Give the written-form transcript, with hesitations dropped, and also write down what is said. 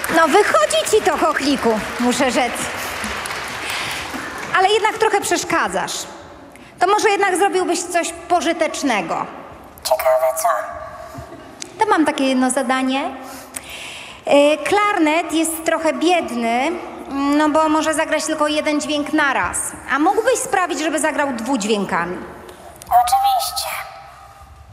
No wychodzi ci to, chochliku, muszę rzec. Ale jednak trochę przeszkadzasz. To może jednak zrobiłbyś coś pożytecznego. Ciekawe co? To mam takie jedno zadanie. Klarnet jest trochę biedny, no bo może zagrać tylko jeden dźwięk naraz. A mógłbyś sprawić, żeby zagrał dwudźwiękami? Oczywiście.